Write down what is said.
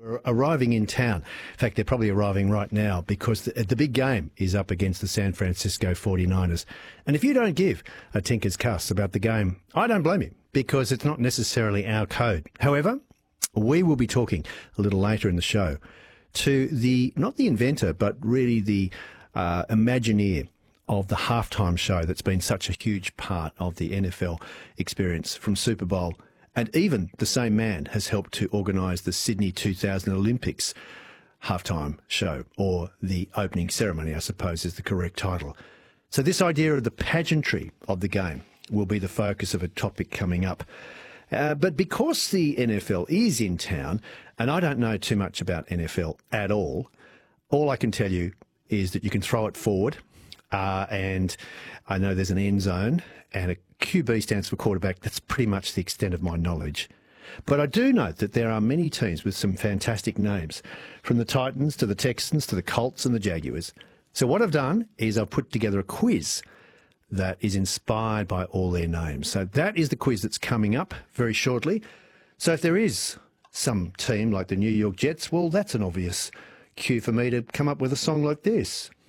Are arriving in town. In fact, they're probably arriving right now because the big game is up against the San Francisco 49ers. And if you don't give a tinker's cuss about the game, I don't blame you because it's not necessarily our code. However, we will be talking a little later in the show to not the inventor, but really the Imagineer of the halftime show that's been such a huge part of the NFL experience from Super Bowl. And even the same man has helped to organise the Sydney 2000 Olympics halftime show, or the opening ceremony, I suppose is the correct title. So this idea of the pageantry of the game will be the focus of a topic coming up. But because the NFL is in town, and I don't know too much about NFL at all I can tell you is that you can throw it forward, and I know there's an end zone, and a QB stands for quarterback. That's pretty much the extent of my knowledge. But I do note that there are many teams with some fantastic names, from the Titans to the Texans to the Colts and the Jaguars. So what I've done is I've put together a quiz that is inspired by all their names. So that is the quiz that's coming up very shortly. So if there is some team like the New York Jets, well, that's an obvious cue for me to come up with a song like this.